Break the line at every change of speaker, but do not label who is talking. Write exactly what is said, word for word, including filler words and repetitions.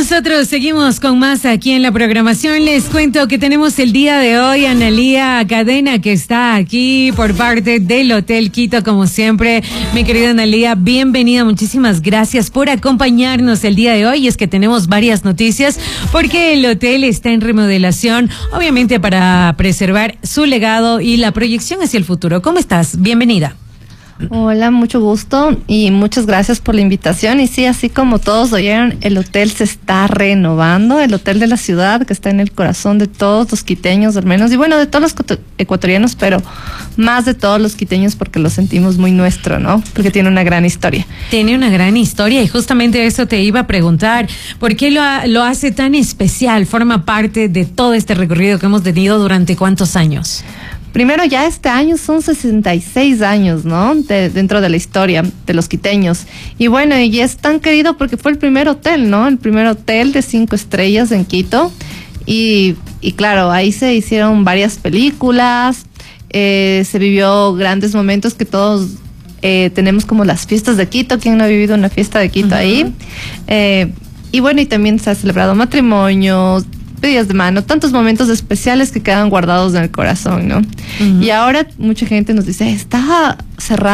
Nosotros seguimos con más aquí en la programación. Les cuento que tenemos el día de hoy a Analía Cadena, que está aquí por parte del Hotel Quito, como siempre. Mi querida Analía, bienvenida. Muchísimas gracias por acompañarnos el día de hoy. Y es que tenemos varias noticias porque el hotel está en remodelación, obviamente para preservar su legado y la proyección hacia el futuro. ¿Cómo estás? Bienvenida.
Hola, mucho gusto y muchas gracias por la invitación. Y sí, así como todos oyeron, el hotel se está renovando, el hotel de la ciudad que está en el corazón de todos los quiteños al menos, y bueno, de todos los ecuatorianos, pero más de todos los quiteños porque lo sentimos muy nuestro, ¿no? Porque tiene una gran historia.
Tiene una gran historia y justamente eso te iba a preguntar. ¿Por qué lo, lo hace tan especial? ¿Forma parte de todo este recorrido que hemos tenido durante cuántos años?
Primero, ya este año son sesenta y seis años, ¿no? De, dentro de la historia de los quiteños. Y bueno, y es tan querido porque fue el primer hotel, ¿no? El primer hotel de cinco estrellas en Quito. Y, y claro, ahí se hicieron varias películas, eh, se vivió grandes momentos que todos eh, tenemos, como las fiestas de Quito. ¿Quién no ha vivido una fiesta de Quito? Uh-huh. Ahí? Eh, y bueno, y también se ha celebrado matrimonios, pedidas de mano, tantos momentos especiales que quedan guardados en el corazón, ¿no? Uh-huh. Y ahora mucha gente nos dice, está cerrado